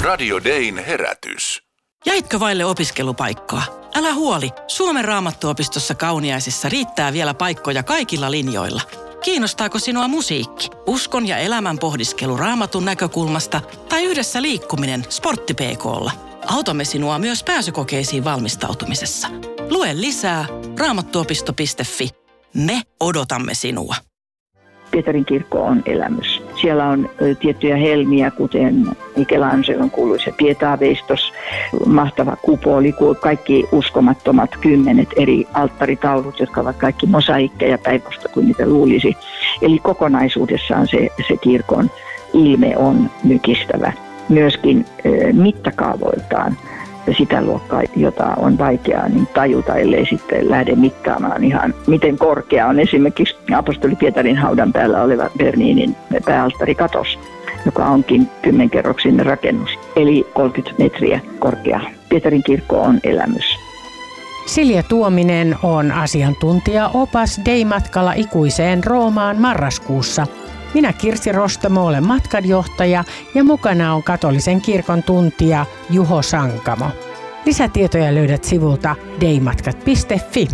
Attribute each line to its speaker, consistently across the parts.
Speaker 1: Radio Dayn herätys.
Speaker 2: Jäitkö vaille opiskelupaikkaa? Älä huoli, Suomen Raamattuopistossa Kauniaisissa riittää vielä paikkoja kaikilla linjoilla. Kiinnostaako sinua musiikki, uskon ja elämän pohdiskelu Raamatun näkökulmasta tai yhdessä liikkuminen Sportti-PK:lla? Autamme sinua myös pääsykokeisiin valmistautumisessa. Lue lisää raamattuopisto.fi. Me odotamme sinua.
Speaker 3: Pietarin kirkko on elämys. Siellä on tiettyjä helmiä, kuten Michelangelon kuuluisa Pietaveistos, mahtava kupoli, kaikki uskomattomat 10 eri alttaritaulut, jotka ovat kaikki mosaikkeja päivästä kuin mitä luulisi. Eli kokonaisuudessaan se kirkon ilme on mykistävä. Myöskin mittakaavoiltaan sitä luokkaa, jota on vaikeaa niin tajuta, ellei sitten lähde mittaamaan ihan, miten korkea on esimerkiksi apostoli Pietarin haudan päällä oleva Berninin pääalttarikatos, joka onkin 10-kerroksinen rakennus, eli 30 metriä korkea. Pietarin kirkko on elämys.
Speaker 4: Silja Tuominen on asiantuntija-opas Day-matkalla ikuiseen Roomaan marraskuussa. Minä Kirsi Rostamo olen matkanjohtaja ja mukana on katolisen kirkon tuntija Juho Sankamo. Lisätietoja löydät sivulta daymatkat.fi.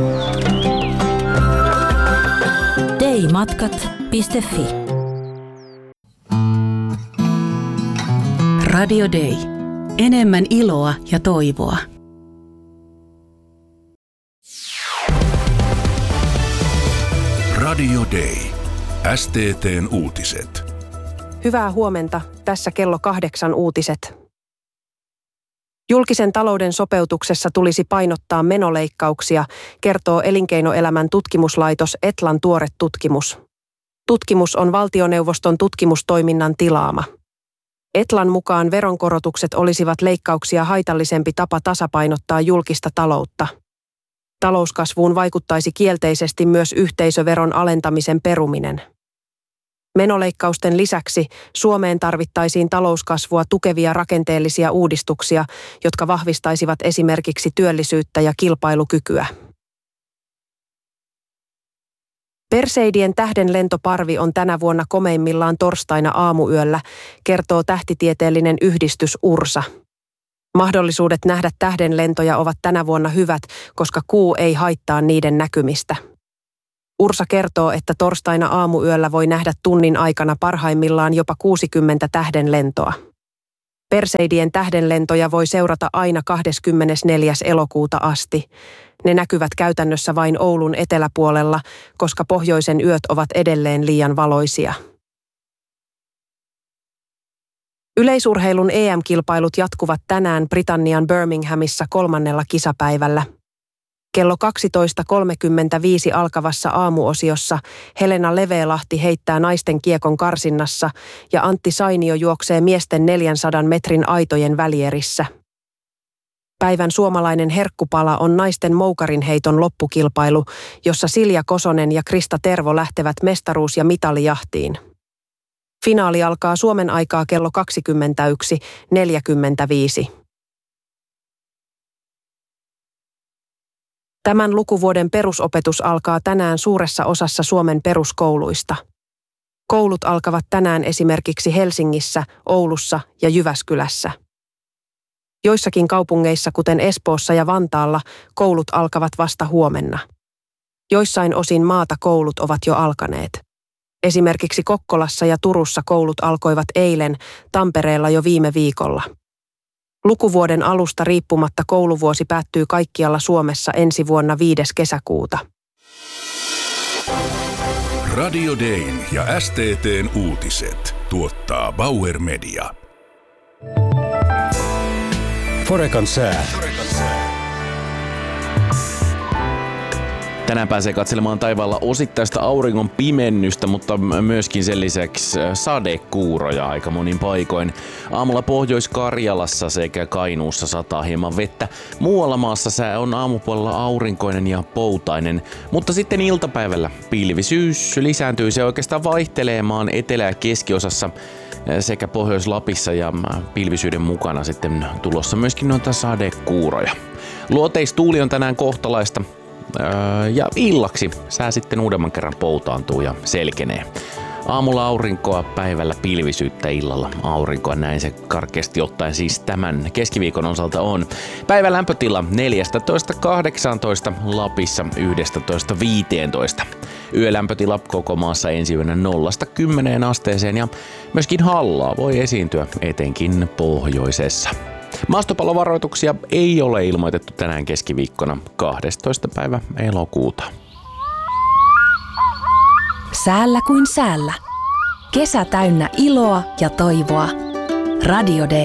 Speaker 5: daymatkat.fi. Radio Day. Enemmän iloa ja toivoa.
Speaker 1: Radio Day. STT:n uutiset.
Speaker 6: Hyvää huomenta. Tässä kello 8 uutiset. Julkisen talouden sopeutuksessa tulisi painottaa menoleikkauksia, kertoo Elinkeinoelämän tutkimuslaitos Etlan tuore tutkimus. Tutkimus on valtioneuvoston tutkimustoiminnan tilaama. Etlan mukaan veronkorotukset olisivat leikkauksia haitallisempi tapa tasapainottaa julkista taloutta. Talouskasvuun vaikuttaisi kielteisesti myös yhteisöveron alentamisen peruminen. Menoleikkausten lisäksi Suomeen tarvittaisiin talouskasvua tukevia rakenteellisia uudistuksia, jotka vahvistaisivat esimerkiksi työllisyyttä ja kilpailukykyä. Perseidien tähdenlentoparvi on tänä vuonna komeimmillaan torstaina aamuyöllä, kertoo tähtitieteellinen yhdistys URSA. Mahdollisuudet nähdä tähdenlentoja ovat tänä vuonna hyvät, koska kuu ei haittaa niiden näkymistä. URSA kertoo, että torstaina aamuyöllä voi nähdä tunnin aikana parhaimmillaan jopa 60 tähdenlentoa. Perseidien tähdenlentoja voi seurata aina 24. elokuuta asti. Ne näkyvät käytännössä vain Oulun eteläpuolella, koska pohjoisen yöt ovat edelleen liian valoisia. Yleisurheilun EM-kilpailut jatkuvat tänään Britannian Birminghamissa 3. kisapäivällä. Kello 12.35 alkavassa aamuosiossa Helena Leveelahti heittää naisten kiekon karsinnassa ja Antti Sainio juoksee miesten 400 metrin aitojen välierissä. Päivän suomalainen herkkupala on naisten moukarinheiton loppukilpailu, jossa Silja Kosonen ja Krista Tervo lähtevät mestaruus- ja mitalijahtiin. Finaali alkaa Suomen aikaa kello 21.45. Tämän lukuvuoden perusopetus alkaa tänään suuressa osassa Suomen peruskouluista. Koulut alkavat tänään esimerkiksi Helsingissä, Oulussa ja Jyväskylässä. Joissakin kaupungeissa, kuten Espoossa ja Vantaalla, koulut alkavat vasta huomenna. Joissain osin maata koulut ovat jo alkaneet. Esimerkiksi Kokkolassa ja Turussa koulut alkoivat eilen, Tampereella jo viime viikolla. Lukuvuoden alusta riippumatta kouluvuosi päättyy kaikkialla Suomessa ensi vuonna 5. kesäkuuta.
Speaker 1: Radio Dayn ja STT:n uutiset tuottaa Bauer Media.
Speaker 7: Forecan sää.
Speaker 8: Tänään pääsee katselemaan taivaalla osittaista auringon pimennystä, mutta myöskin sen lisäksi sadekuuroja aika monin paikoin. Aamulla Pohjois-Karjalassa sekä Kainuussa sataa hieman vettä. Muualla maassa sää on aamupuolella aurinkoinen ja poutainen, mutta sitten iltapäivällä pilvisyys lisääntyy. Se oikeastaan vaihtelee maan etelä- ja keskiosassa sekä Pohjois-Lapissa ja pilvisyyden mukana sitten tulossa myöskin noita sadekuuroja. Luoteistuuli on tänään kohtalaista. Ja illaksi sää sitten uudemman kerran poutaantuu ja selkenee. Aamulla aurinkoa, päivällä pilvisyyttä, illalla aurinkoa. Näin se karkeasti ottaen siis tämän keskiviikon osalta on. Päivän lämpötila 14-18, Lapissa 11-15. Yölämpötila koko maassa ensi yönä 0-10 asteeseen ja myöskin hallaa voi esiintyä etenkin pohjoisessa. Maastopallovaroituksia ei ole ilmoitettu tänään keskiviikkona 12. päivä elokuuta.
Speaker 5: Säällä kuin säällä. Kesä täynnä iloa ja toivoa. Radio Day.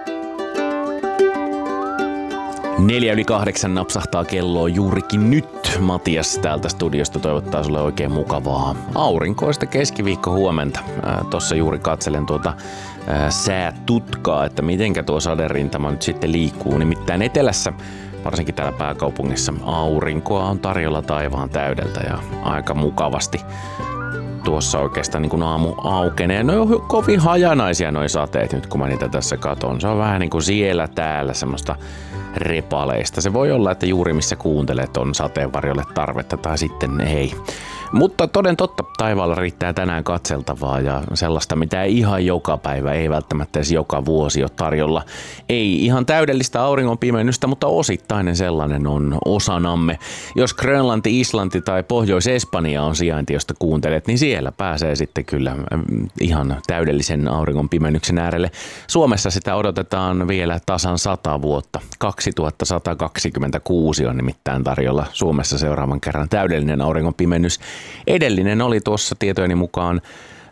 Speaker 8: 7:04 napsahtaa kelloa juurikin nyt. Matias täältä studiosta toivottaa sulle oikein mukavaa aurinkoista keskiviikkohuomenta. Tossa juuri katselen tuota säätutkaa, että mitenkä tuo saderintama nyt sitten liikkuu. Nimittäin etelässä, varsinkin täällä pääkaupungissa, aurinkoa on tarjolla taivaan täydeltä ja aika mukavasti. Tuossa oikeastaan niin kuin aamu aukenee. Ne on kovin hajanaisia noi sateet nyt, kun mä niitä tässä katon. Se on vähän niin kuin siellä täällä semmoista repaleista. Se voi olla, että juuri missä kuuntelet on sateenvarjolle tarvetta tai sitten ei. Mutta toden totta, taivaalla riittää tänään katseltavaa ja sellaista, mitä ei ihan joka päivä, ei välttämättä edes joka vuosi ole tarjolla. Ei ihan täydellistä auringon pimennystä, mutta osittainen sellainen on osanamme. Jos Grönlanti, Islanti tai Pohjois-Espanja on sijainti, josta kuuntelet, niin siellä pääsee sitten kyllä ihan täydellisen auringon pimennyksen äärelle. Suomessa sitä odotetaan vielä tasan 100 vuotta. 2126 on nimittäin tarjolla Suomessa seuraavan kerran täydellinen auringon pimennys. Edellinen oli tuossa tietojeni mukaan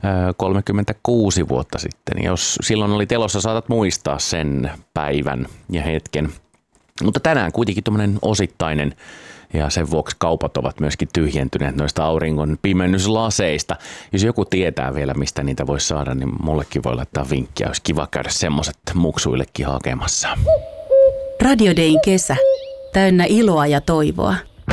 Speaker 8: 36 vuotta sitten. Jos silloin oli telossa, saatat muistaa sen päivän ja hetken. Mutta tänään kuitenkin tuommoinen osittainen ja sen vuoksi kaupat ovat myöskin tyhjentyneet noista auringon pimennyslaseista. Jos joku tietää vielä, mistä niitä voisi saada, niin mullekin voi laittaa vinkkiä. Olisi kiva käydä semmoset muksuillekin hakemassa.
Speaker 5: Radio Dayn kesä. Täynnä iloa ja toivoa.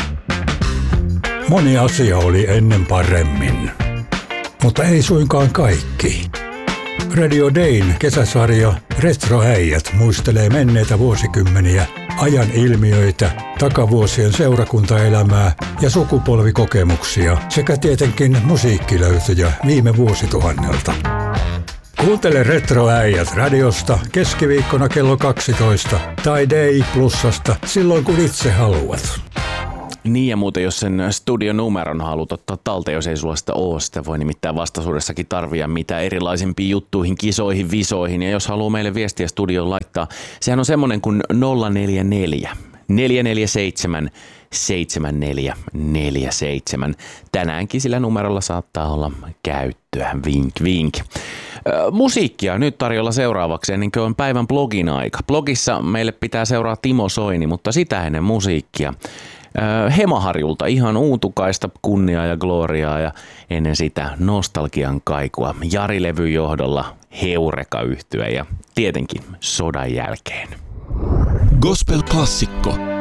Speaker 7: Moni asia oli ennen paremmin, mutta ei suinkaan kaikki. Radio Dayn kesäsarja Retroäijät muistelee menneitä vuosikymmeniä, ajan ilmiöitä, takavuosien seurakuntaelämää ja sukupolvikokemuksia sekä tietenkin musiikkilöytöjä viime vuosituhannelta. Kuuntele Retroäijät radiosta keskiviikkona kello 12 tai Day Plusasta silloin kun itse haluat.
Speaker 8: Niin ja muuten, jos sen studionumeron haluat ottaa talteen, jos ei sulla sitä ole, sitä voi nimittäin vastaisuudessakin tarvia mitä erilaisimpiin juttuihin, kisoihin, visoihin. Ja jos haluaa meille viestiä studioon laittaa, sehän on semmoinen kuin 044 447 7447. Tänäänkin sillä numerolla saattaa olla käyttöä. Vink, vink. Musiikkia nyt tarjolla seuraavaksi, ennen kuin on päivän blogin aika. Blogissa meille pitää seuraa Timo Soini, mutta sitä ennen musiikkia. Hemaharjulta ihan uutukaista kunniaa ja gloriaa ja ennen sitä nostalgian kaikua. Jari-levyn johdolla Heureka-yhtye ja tietenkin sodan jälkeen.
Speaker 1: Gospel-klassikko.